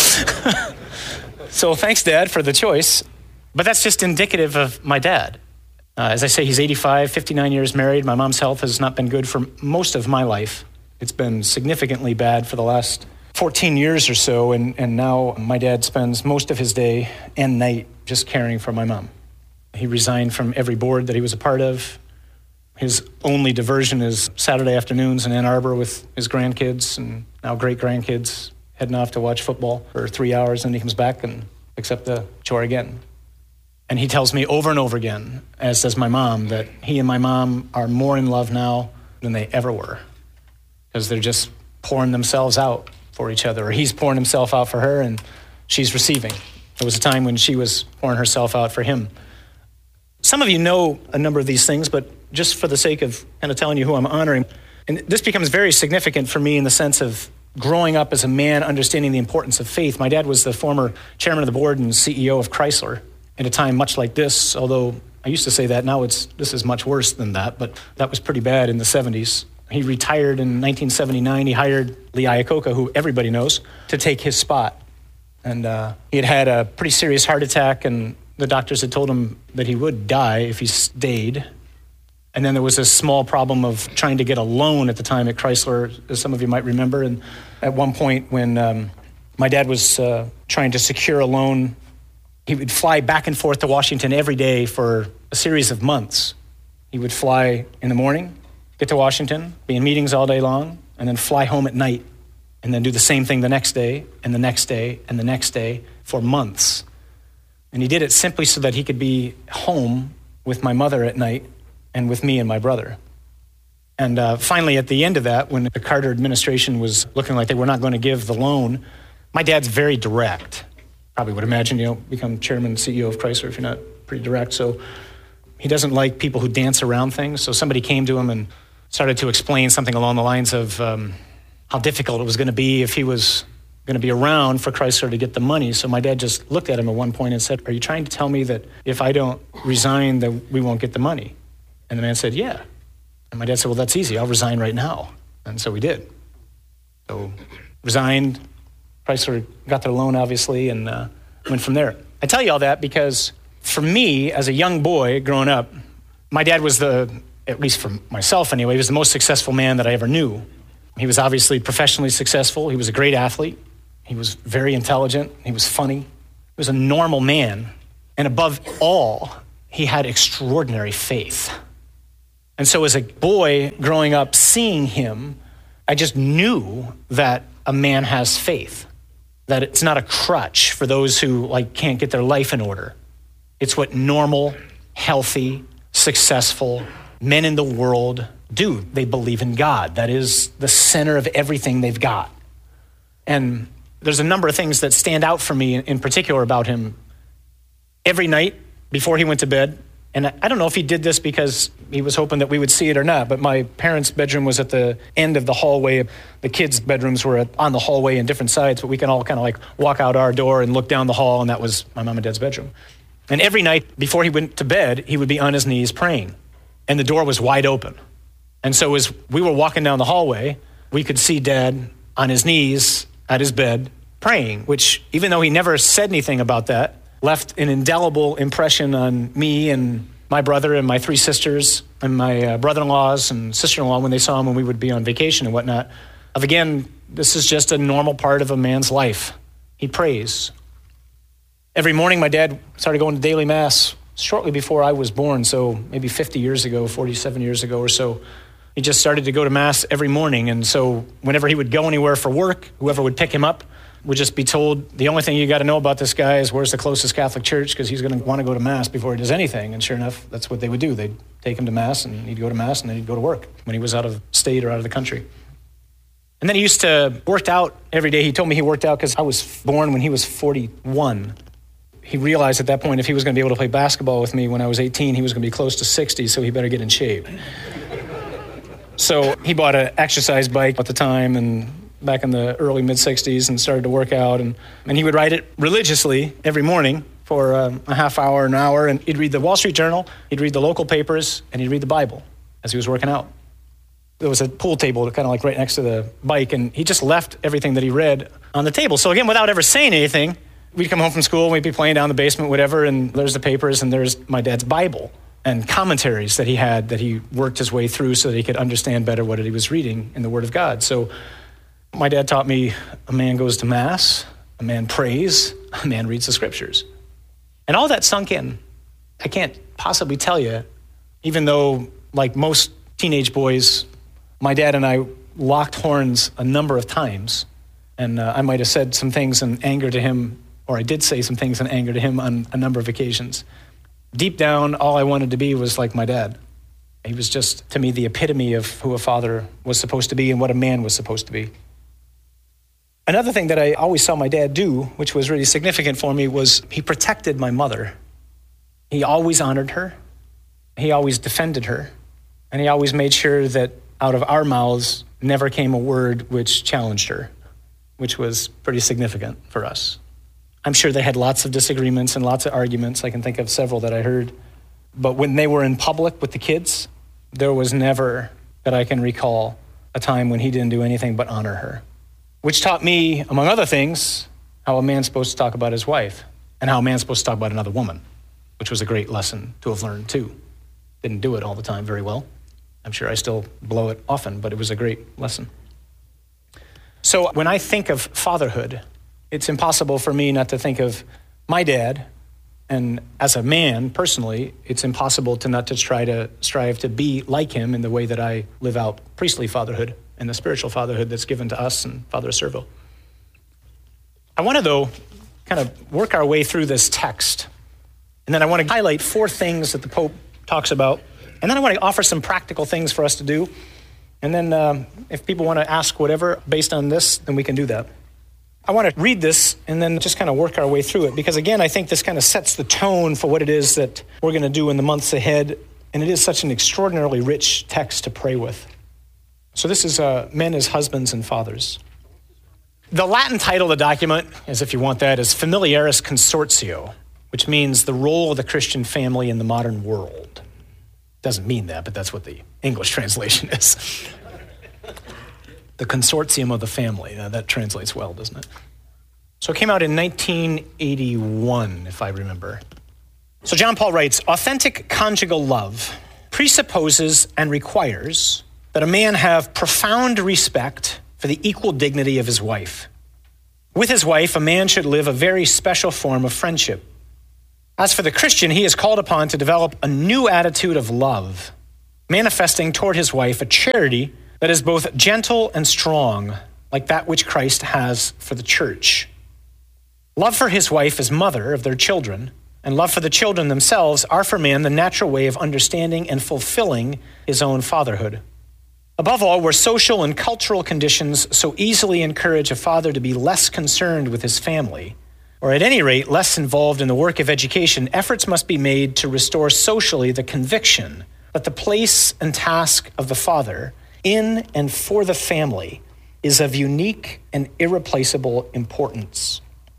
So thanks, Dad, for the choice. But that's just indicative of my dad. As I say, he's 85, 59 years married. My mom's health has not been good for most of my life. It's been significantly bad for the last 14 years or so, and now my dad spends most of his day and night just caring for my mom. He resigned from every board that he was a part of. His only diversion is Saturday afternoons in Ann Arbor with his grandkids and now great-grandkids, heading off to watch football for 3 hours, and he comes back and picks up the chore again. And he tells me over and over again, as does my mom, that he and my mom are more in love now than they ever were, because they're just pouring themselves out for each other, or he's pouring himself out for her and she's receiving. There was a time when she was pouring herself out for him. Some of you know a number of these things, but just for the sake of kind of telling you who I'm honoring, and this becomes very significant for me in the sense of growing up as a man, understanding the importance of faith. My dad was the former chairman of the board and CEO of Chrysler at a time much like this, although I used to say that, now this is much worse than that, but that was pretty bad in the 70s. He retired in 1979. He hired Lee Iacocca, who everybody knows, to take his spot. And he had had a pretty serious heart attack, and the doctors had told him that he would die if he stayed. And then there was this small problem of trying to get a loan at the time at Chrysler, as some of you might remember. And at one point when my dad was trying to secure a loan, he would fly back and forth to Washington every day for a series of months. He would fly in the morning, get to Washington, be in meetings all day long, and then fly home at night, and then do the same thing the next day, and the next day, and the next day for months. And he did it simply so that he could be home with my mother at night and with me and my brother. And finally, at the end of that, when the Carter administration was looking like they were not going to give the loan, my dad's very direct. Probably would imagine you don't become chairman and CEO of Chrysler if you're not pretty direct. So he doesn't like people who dance around things. So somebody came to him and started to explain something along the lines of how difficult it was going to be if he was going to be around for Chrysler to get the money. So my dad just looked at him at one point and said, "Are you trying to tell me that if I don't resign that we won't get the money?" And the man said, "Yeah." And my dad said, "Well, that's easy. I'll resign right now." And so we did. So resigned. Chrysler got their loan, obviously, and went from there. I tell you all that because for me, as a young boy growing up, my dad was at least for myself anyway, he was the most successful man that I ever knew. He was obviously professionally successful. He was a great athlete. He was very intelligent. He was funny. He was a normal man. And above all, he had extraordinary faith. And so as a boy growing up, seeing him, I just knew that a man has faith, that it's not a crutch for those who can't get their life in order. It's what normal, healthy, successful men in the world do. They believe in God. That is the center of everything they've got. And there's a number of things that stand out for me in particular about him. Every night before he went to bed, and I don't know if he did this because he was hoping that we would see it or not, but my parents' bedroom was at the end of the hallway. The kids' bedrooms were on the hallway in different sides, but we can all kind of walk out our door and look down the hall, and that was my mom and dad's bedroom. And every night before he went to bed, he would be on his knees praying, and the door was wide open. And so as we were walking down the hallway, we could see Dad on his knees at his bed praying, which even though he never said anything about that, left an indelible impression on me and my brother and my three sisters and my brother-in-laws and sister-in-law when they saw him when we would be on vacation and whatnot. Of again, this is just a normal part of a man's life. He prays. Every morning, my dad started going to daily mass shortly before I was born, so maybe 50 years ago, 47 years ago or so. He just started to go to mass every morning, and so whenever he would go anywhere for work, whoever would pick him up would just be told, the only thing you got to know about this guy is where's the closest Catholic church, because he's going to want to go to mass before he does anything. And sure enough, that's what they would do. They'd take him to mass, and he'd go to mass, and then he'd go to work when he was out of state or out of the country. And then he used to work out every day. He told me he worked out because I was born when he was 41. He realized at that point if he was going to be able to play basketball with me when I was 18, he was going to be close to 60, so he better get in shape. So he bought an exercise bike at the time, and back in the early mid-60s, and started to work out. And he would ride it religiously every morning for a half hour, an hour, and he'd read the Wall Street Journal, he'd read the local papers, and he'd read the Bible as he was working out. There was a pool table kind of right next to the bike, and he just left everything that he read on the table. So again, without ever saying anything, we'd come home from school, we'd be playing down the basement, whatever, and there's the papers, and there's my dad's Bible and commentaries that he had that he worked his way through so that he could understand better what he was reading in the Word of God. So my dad taught me a man goes to Mass, a man prays, a man reads the Scriptures. And all that sunk in. I can't possibly tell you, even though, like most teenage boys, my dad and I locked horns a number of times, and I might have said some things in anger to him, or I did say some things in anger to him on a number of occasions. Deep down, all I wanted to be was like my dad. He was just, to me, the epitome of who a father was supposed to be and what a man was supposed to be. Another thing that I always saw my dad do, which was really significant for me, was he protected my mother. He always honored her. He always defended her. And he always made sure that out of our mouths never came a word which challenged her, which was pretty significant for us. I'm sure they had lots of disagreements and lots of arguments. I can think of several that I heard. But when they were in public with the kids, there was never, that I can recall, a time when he didn't do anything but honor her, which taught me, among other things, how a man's supposed to talk about his wife and how a man's supposed to talk about another woman, which was a great lesson to have learned too. Didn't do it all the time very well. I'm sure I still blow it often, but it was a great lesson. So when I think of fatherhood, it's impossible for me not to think of my dad. And as a man, personally, it's impossible to not to strive to be like him in the way that I live out priestly fatherhood and the spiritual fatherhood that's given to us and Father Servo. I want to, though, kind of work our way through this text. And then I want to highlight 4 things that the Pope talks about. And then I want to offer some practical things for us to do. And then if people want to ask whatever based on this, then we can do that. I want to read this and then just kind of work our way through it. Because again, I think this kind of sets the tone for what it is that we're going to do in the months ahead. And it is such an extraordinarily rich text to pray with. So this is Men as Husbands and Fathers. The Latin title of the document, as if you want that, is Familiaris Consortio, which means the role of the Christian family in the modern world. Doesn't mean that, but that's what the English translation is. The consortium of the family. That translates well, doesn't it? So it came out in 1981, if I remember. So John Paul writes, authentic conjugal love presupposes and requires that a man have profound respect for the equal dignity of his wife. With his wife, a man should live a very special form of friendship. As for the Christian, he is called upon to develop a new attitude of love, manifesting toward his wife a charity that is both gentle and strong, like that which Christ has for the church. Love for his wife as mother of their children, and love for the children themselves are for man the natural way of understanding and fulfilling his own fatherhood. Above all, where social and cultural conditions so easily encourage a father to be less concerned with his family, or at any rate less involved in the work of education, efforts must be made to restore socially the conviction that the place and task of the father in and for the family is of unique and irreplaceable importance.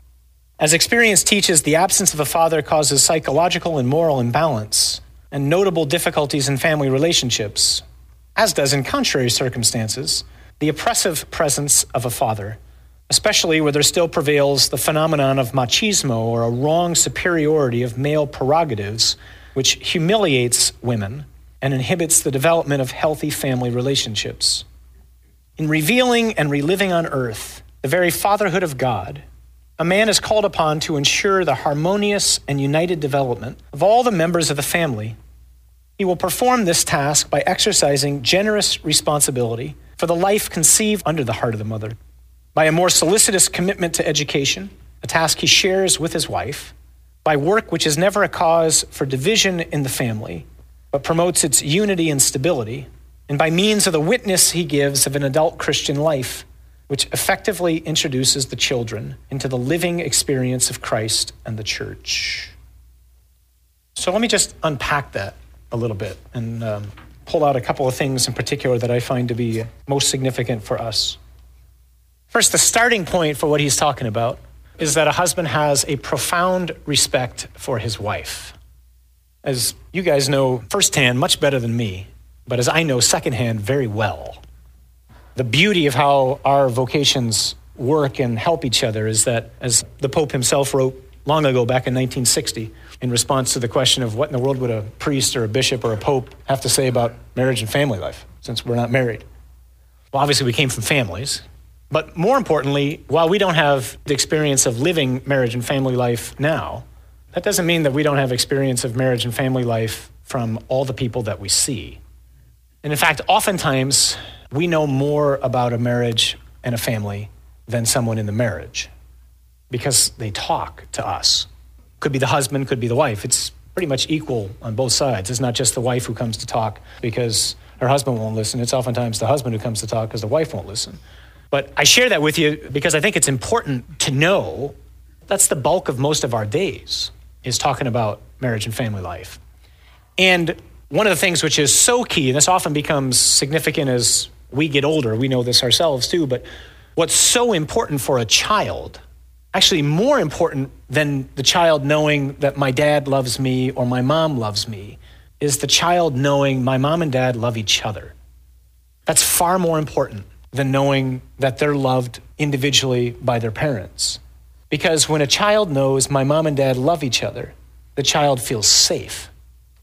As experience teaches, the absence of a father causes psychological and moral imbalance and notable difficulties in family relationships, as does in contrary circumstances the oppressive presence of a father, especially where there still prevails the phenomenon of machismo, or a wrong superiority of male prerogatives, which humiliates women and inhibits the development of healthy family relationships. In revealing and reliving on earth the very fatherhood of God, a man is called upon to ensure the harmonious and united development of all the members of the family. He will perform this task by exercising generous responsibility for the life conceived under the heart of the mother, by a more solicitous commitment to education, a task he shares with his wife, by work which is never a cause for division in the family, but promotes its unity and stability, and by means of the witness he gives of an adult Christian life, which effectively introduces the children into the living experience of Christ and the church. So let me just unpack that a little bit and pull out a couple of things in particular that I find to be most significant for us. First, the starting point for what he's talking about is that a husband has a profound respect for his wife. As you guys know firsthand, much better than me, but as I know secondhand very well, the beauty of how our vocations work and help each other is that, as the Pope himself wrote long ago, back in 1960, in response to the question of what in the world would a priest or a bishop or a pope have to say about marriage and family life, since we're not married. Well, obviously we came from families, but more importantly, while we don't have the experience of living marriage and family life now, that doesn't mean that we don't have experience of marriage and family life from all the people that we see. And in fact, oftentimes, we know more about a marriage and a family than someone in the marriage because they talk to us. Could be the husband, could be the wife. It's pretty much equal on both sides. It's not just the wife who comes to talk because her husband won't listen. It's oftentimes the husband who comes to talk because the wife won't listen. But I share that with you because I think it's important to know that's the bulk of most of our days, is talking about marriage and family life. And one of the things which is so key, and this often becomes significant as we get older, we know this ourselves too, but what's so important for a child, actually more important than the child knowing that my dad loves me or my mom loves me, is the child knowing my mom and dad love each other. That's far more important than knowing that they're loved individually by their parents. Because when a child knows my mom and dad love each other, the child feels safe.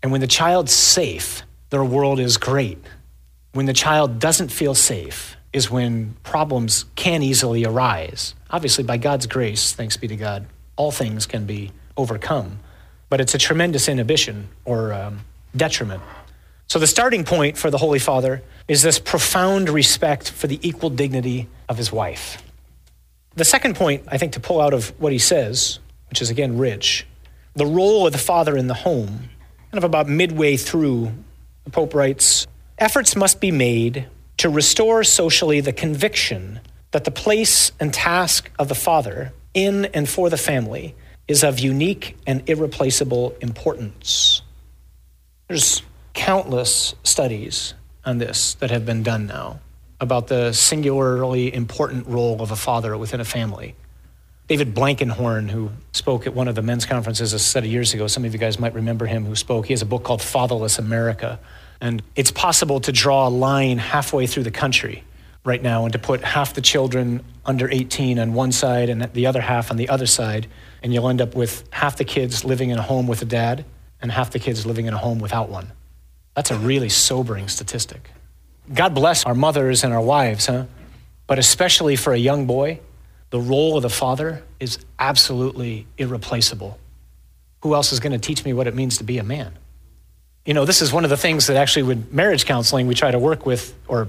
And when the child's safe, their world is great. When the child doesn't feel safe is when problems can easily arise. Obviously, by God's grace, thanks be to God, all things can be overcome. But it's a tremendous inhibition or detriment. So the starting point for the Holy Father is this profound respect for the equal dignity of his wife. The second point, I think, to pull out of what he says, which is again rich, the role of the father in the home, kind of about midway through, the Pope writes, efforts must be made to restore socially the conviction that the place and task of the father in and for the family is of unique and irreplaceable importance. There's countless studies on this that have been done now about the singularly important role of a father within a family. David Blankenhorn, who spoke at one of the men's conferences a set of years ago, some of you guys might remember him, who spoke. He has a book called Fatherless America. And it's possible to draw a line halfway through the country right now and to put half the children under 18 on one side and the other half on the other side. And you'll end up with half the kids living in a home with a dad and half the kids living in a home without one. That's a really sobering statistic. God bless our mothers and our wives, But especially for a young boy, the role of the father is absolutely irreplaceable. Who else is going to teach me what it means to be a man? You know, this is one of the things that actually with marriage counseling we try to work with, or